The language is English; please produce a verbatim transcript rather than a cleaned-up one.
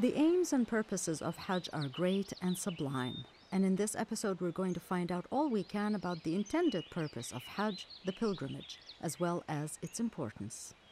The aims and purposes of Hajj are great and sublime. And in this episode, we're going to find out all we can about the intended purpose of Hajj, the pilgrimage, as well as its importance.